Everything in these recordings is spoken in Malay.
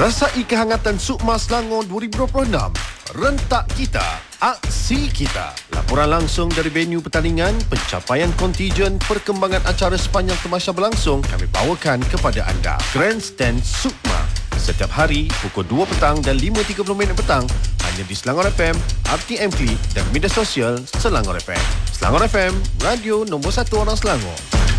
Rasai kehangatan Sukma Selangor 2026. Rentak kita, aksi kita. Laporan langsung dari venue pertandingan, pencapaian kontijen, perkembangan acara sepanjang temasya berlangsung kami bawakan kepada anda. Grandstand Sukma. Setiap hari pukul 2 petang dan 5.30 petang hanya di Selangor FM, RTM Klik dan media sosial Selangor FM. Selangor FM, radio nombor 1 orang Selangor.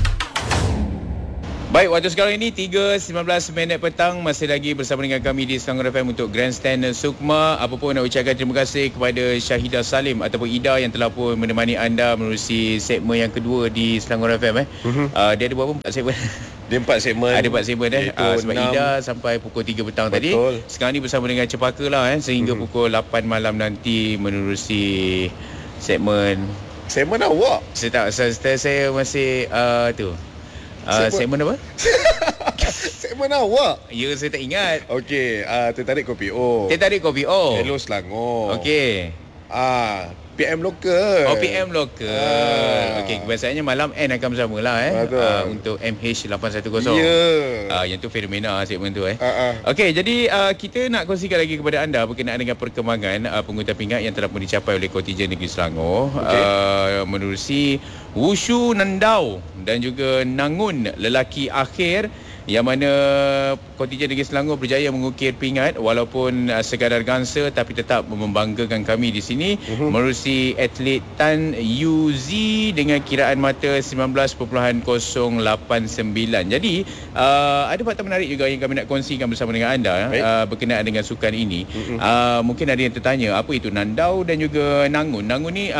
Baik, waktu sekarang ini 3.19 petang, masih lagi bersama dengan kami di Selangor FM untuk Grandstand Sukma. Apa pun nak ucapkan terima kasih kepada Syahidah Salim ataupun Ida yang telah pun menemani anda menerusi segmen yang kedua di Selangor FM. Dia ada berapa? 4 segmen? Dia 4 segmen. Ada 4 segmen sebab 6. Ida sampai pukul 3 petang. Betul. Tadi. Sekarang ni bersama dengan Cepaka lah sehingga pukul 8 malam nanti menerusi segmen awak. Saya masih segmen apa? Segmen awak. Ya, saya tak ingat. Okey, tertarik kopi O. Hello Selangor. Okey. PM lokal. PM lokal. Okey, kebiasaannya malam N akan bersama lah untuk MH810. Yang tu fenomena segmen tu Okey, jadi kita nak kongsikan lagi kepada anda berkenaan dengan perkembangan pengurutan pingat yang telah pun dicapai oleh kontijen negeri Selangor menerusi Wushu Nandau dan juga Nangun lelaki akhir, yang mana kontijen negeri Selangor berjaya mengukir pingat walaupun sekadar gangsa, tapi tetap membanggakan kami di sini menerusi atlet Tan UZ dengan kiraan mata 19.089. Jadi ada fakta menarik juga yang kami nak kongsikan bersama dengan anda berkenaan dengan sukan ini. Mungkin ada yang tertanya apa itu Nandau dan juga Nangun. Nangun ni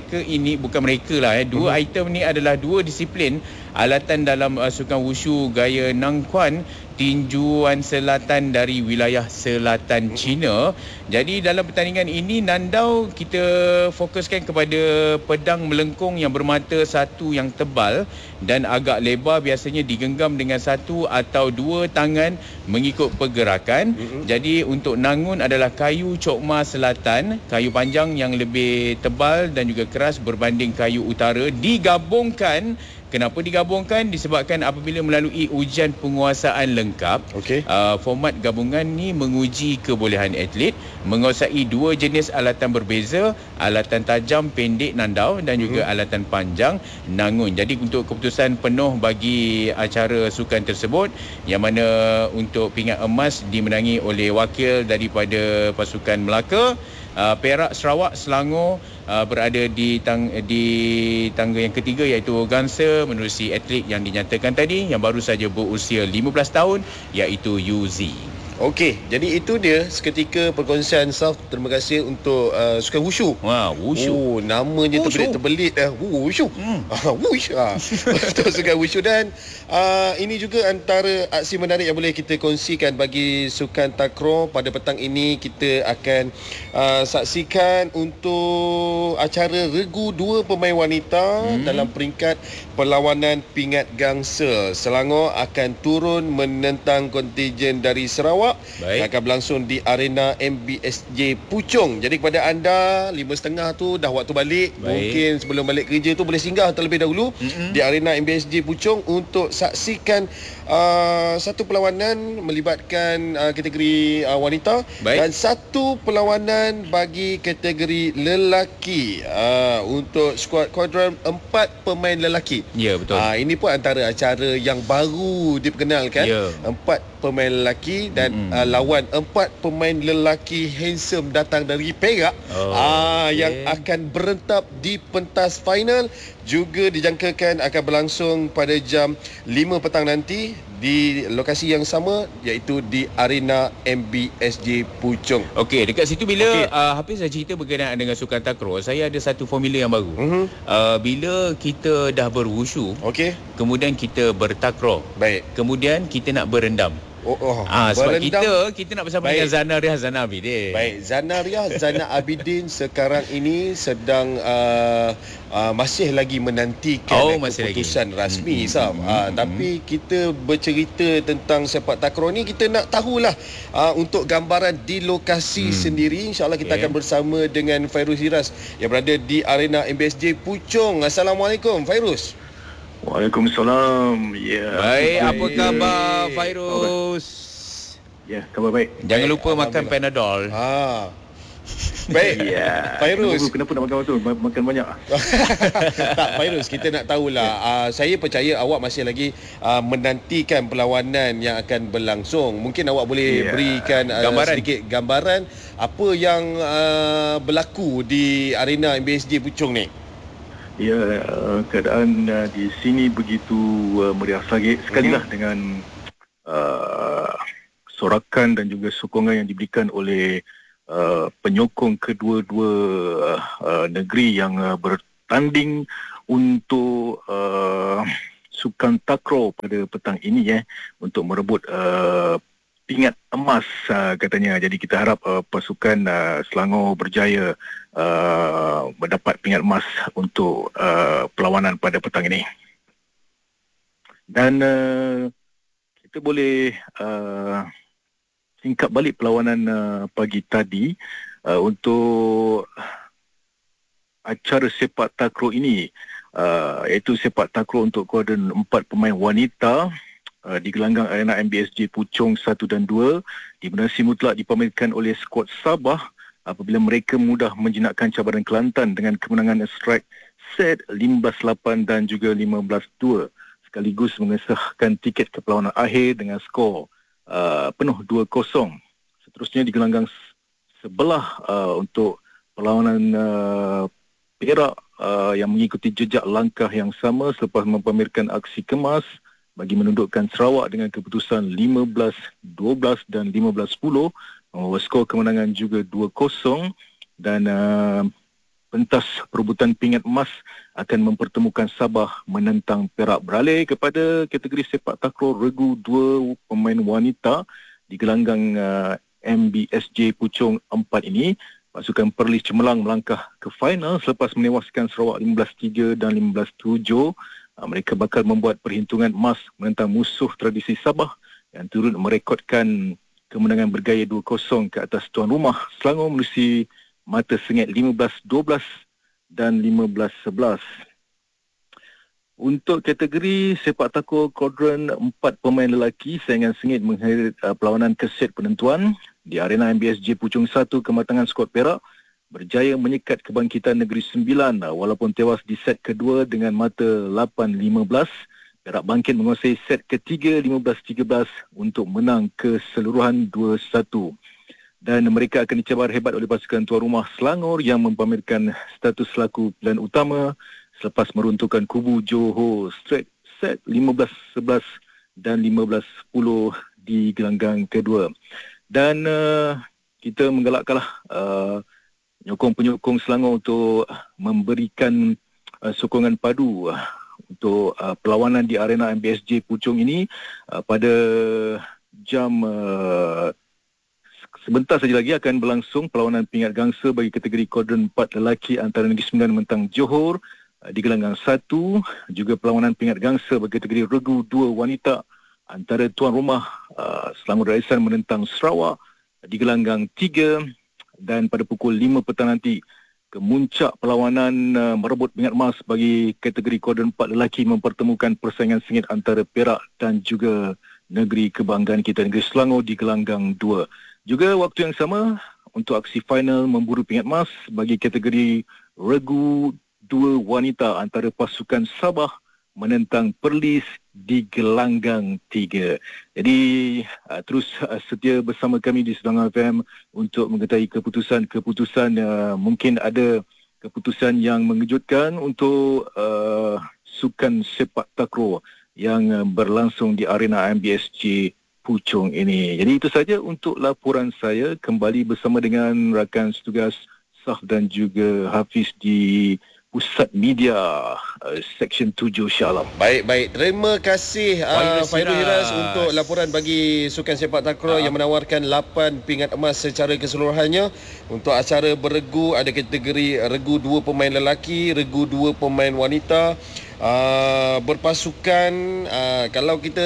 dua item ni adalah dua disiplin alatan dalam sukan wushu gaya Nangquan, tinjuan selatan dari wilayah selatan China. Jadi dalam pertandingan ini Nandau kita fokuskan kepada pedang melengkung yang bermata satu yang tebal dan agak lebar, biasanya digenggam dengan satu atau dua tangan mengikut pergerakan. Jadi untuk Nangun adalah kayu cokma selatan, kayu panjang yang lebih tebal dan juga keras berbanding kayu utara, digabungkan. Kenapa digabungkan? Disebabkan apabila melalui ujian penguasaan lengkap, format gabungan ni menguji kebolehan atlet menguasai dua jenis alatan berbeza, alatan tajam pendek Nandau dan juga alatan panjang Nangun. Jadi untuk keputusan penuh bagi acara sukan tersebut, yang mana untuk pingat emas dimenangi oleh wakil daripada pasukan Melaka, Perak, Sarawak, Selangor berada di tangga yang ketiga iaitu gangsa menerusi atlet yang dinyatakan tadi yang baru saja berusia 15 tahun iaitu UZ. Okey, jadi itu dia seketika perkongsian Saf. Terima kasih untuk sukan wushu. Wushu. Namanya terbelit dah. Wushu. Wushu. Untuk sukan wushu, dan ini juga antara aksi menarik yang boleh kita kongsikan bagi sukan takraw. Pada petang ini kita akan saksikan untuk acara regu dua pemain wanita dalam peringkat perlawanan pingat gangsa. Selangor akan turun menentang kontijen dari Sarawak. Yang akan berlangsung di arena MBSJ Puchong. Jadi kepada anda 5.30 tu dah waktu balik. Mungkin sebelum balik kerja tu boleh singgah terlebih dahulu di arena MBSJ Puchong untuk saksikan satu perlawanan melibatkan kategori wanita dan satu perlawanan bagi kategori lelaki untuk skuad kuadran 4 pemain lelaki. Ya, betul. Ini pun antara acara yang baru diperkenalkan. 4 pemain lelaki dan lawan 4 pemain lelaki handsome datang dari Perak yang akan berentap di pentas final. Juga dijangkakan akan berlangsung pada jam 5 petang nanti di lokasi yang sama iaitu di arena MBSJ Puchong. Okey, dekat situ bila Hafiz dah cerita berkenaan dengan sukan takraw, saya ada satu formula yang baru. Bila kita dah berwushu, kemudian kita bertakraw, kemudian kita nak berendam. Sebab kita nak bersama dengan Zanariah Zana Abidin. Zanariah Zana Abidin sekarang ini sedang masih lagi menantikan keputusan rasmi. Tapi kita bercerita tentang sepak takraw ni, kita nak tahulah untuk gambaran di lokasi sendiri. InsyaAllah kita akan bersama dengan Fairuz Hiras yang berada di arena MBSJ Puchong. Assalamualaikum Fairuz. Waalaikumsalam. Baik, apa khabar Fairuz? Ya, khabar baik. Jangan lupa makan Panadol. Baik. Fairuz. Kenapa nak makan waktu? Makan banyak. Tak, Fairuz, kita nak tahulah. Saya percaya awak masih lagi menantikan perlawanan yang akan berlangsung. Mungkin awak boleh berikan sedikit gambaran apa yang berlaku di arena MBSJ Puchong ni. Ya, keadaan di sini begitu meriah sekali lah dengan sorakan dan juga sokongan yang diberikan oleh penyokong kedua-dua negeri yang bertanding untuk sukan takraw pada petang ini untuk merebut pingat emas katanya. Jadi kita harap pasukan Selangor berjaya mendapat pingat emas untuk perlawanan pada petang ini. Dan kita boleh singkap balik perlawanan pagi tadi untuk acara sepak takraw ini, iaitu sepak takraw untuk kuadran 4 pemain wanita di gelanggang arena MBSJ Puchong 1 dan 2 dimenasi mutlak dipamerkan oleh skuad Sabah apabila mereka mudah menjinakkan cabaran Kelantan dengan kemenangan strike set 15-8 dan juga 15-2 sekaligus mengesahkan tiket ke perlawanan akhir dengan skor penuh 2-0. Seterusnya di gelanggang sebelah untuk perlawanan Perak yang mengikuti jejak langkah yang sama selepas mempamerkan aksi kemas bagi menundukkan Sarawak dengan keputusan 15-12 dan 15-10, membawa skor kemenangan juga 2-0 dan pentas perebutan pingat emas akan mempertemukan Sabah menentang Perak. Beralih kepada kategori sepak takraw regu 2 pemain wanita di gelanggang MBSJ Puchong 4 ini, pasukan Perlis Cemerlang melangkah ke final selepas menewaskan Sarawak 15-3 dan 15-7. Mereka bakal membuat perhitungan emas menentang musuh tradisi Sabah yang turut merekodkan kemenangan bergaya 2-0 ke atas tuan rumah Selangor melalui mata sengit 15-12 dan 15-11. Untuk kategori sepak takraw kuadran 4 pemain lelaki, saingan sengit menghadiri perlawanan ke set penentuan di arena MBSJ Puchong 1. Kematangan skuad Perak berjaya menyekat kebangkitan Negeri Sembilan walaupun tewas di set kedua dengan mata 8-15. Perak bangkit menguasai set ketiga 15-13 untuk menang keseluruhan 2-1. Dan mereka akan dicabar hebat oleh pasukan tuan rumah Selangor yang mempamerkan status selaku pilihan utama selepas meruntuhkan kubu Johor straight set 15-11 dan 15-10 di gelanggang kedua. Dan kita menggalakkanlah penyokong Selangor untuk memberikan sokongan padu untuk perlawanan di arena MBSJ Puchong ini pada jam sebentar saja lagi akan berlangsung perlawanan pingat gangsa bagi kategori kuadran 4 lelaki antara Negeri Sembilan menentang Johor di gelanggang 1, juga perlawanan pingat gangsa bagi kategori regu 2 wanita antara tuan rumah Selangor Raisan menentang Sarawak di gelanggang 3, dan pada pukul 5 petang nanti kemuncak perlawanan merebut pingat emas bagi kategori kuadran 4 lelaki mempertemukan persaingan sengit antara Perak dan juga negeri kebanggaan kita Negeri Selangor di gelanggang 2. Juga waktu yang sama untuk aksi final memburu pingat emas bagi kategori regu 2 wanita antara pasukan Sabah menentang Perlis di gelanggang 3. Jadi terus setia bersama kami di Sedang FM untuk mengetahui keputusan mungkin ada keputusan yang mengejutkan untuk sukan sepak takraw yang berlangsung di arena MBSJ Puchong ini. Jadi itu saja untuk laporan saya. Kembali bersama dengan rakan setugas Saf dan juga Hafiz di Pusat Media Seksyen 7 Shah Alam. Baik. Terima kasih Fairul Hiraz untuk laporan bagi sukan sepak takraw yang menawarkan 8 pingat emas secara keseluruhannya. Untuk acara berregu ada kategori regu 2 pemain lelaki, regu 2 pemain wanita. Berpasukan kalau kita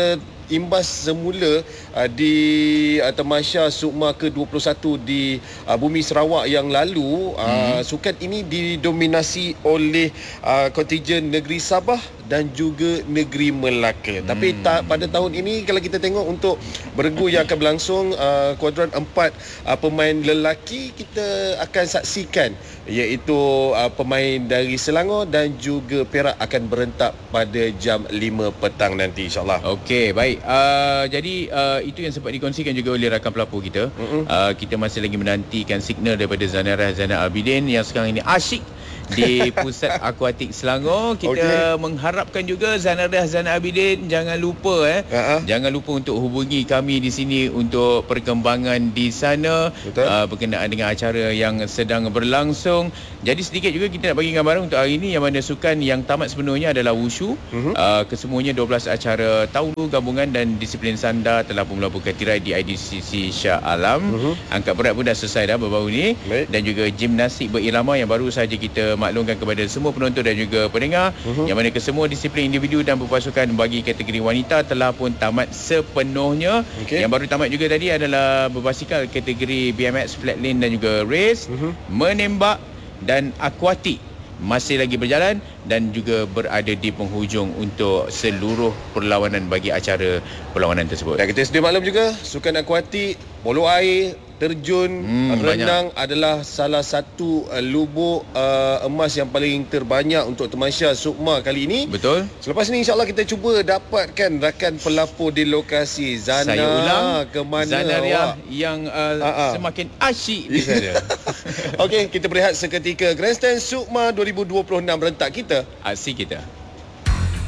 imbas semula di Tamasya Sukma ke-21 di Bumi Sarawak yang lalu, sukan ini didominasi oleh kontijen negeri Sabah dan juga negeri Melaka. Tapi pada tahun ini kalau kita tengok untuk beregu yang akan berlangsung kuadran 4 pemain lelaki, kita akan saksikan iaitu pemain dari Selangor dan juga Perak akan berentak pada jam 5 petang nanti, insyaAllah. Okey, baik. Jadi itu yang sempat dikongsikan juga oleh rakan pelapor kita. Kita masih lagi menantikan signal daripada Zanarah Zainal Abidin yang sekarang ini asyik di Pusat Akuatik Selangor. Kita mengharapkan juga Zanarah Zainal Abidin jangan lupa jangan lupa untuk hubungi kami di sini untuk perkembangan di sana berkenaan dengan acara yang sedang berlangsung. Jadi sedikit juga kita nak bagi gambaran untuk hari ini, yang mana sukan yang tamat sepenuhnya adalah wushu. Kesemuanya 12 acara taulu gabungan dan disiplin sanda telah pun melakukan tirai di IDCC Shah Alam. Angkat berat pun dah selesai dah baru-baru ni. Dan juga gimnastik berirama yang baru saja kita maklumkan kepada semua penonton dan juga pendengar, yang mana kesemua disiplin individu dan berpasukan bagi kategori wanita telah pun tamat sepenuhnya. Yang baru tamat juga tadi adalah berbasikal kategori BMX, flatland dan juga race, menembak dan akuatik masih lagi berjalan dan juga berada di penghujung untuk seluruh perlawanan bagi acara perlawanan tersebut. Dan kita sedia maklum juga, sukan akuatik, polo air, terjun, renang adalah salah satu lubuk emas yang paling terbanyak untuk Tamasya Sukma kali ini. Betul. Selepas ini insyaAllah kita cuba dapatkan rakan pelapor di lokasi. Zana, saya ulang, ke mana Zanaria yang semakin asyik di sana. Okey, kita berehat seketika. Grandstand Sukma 2026 rentak kita. Aksi kita.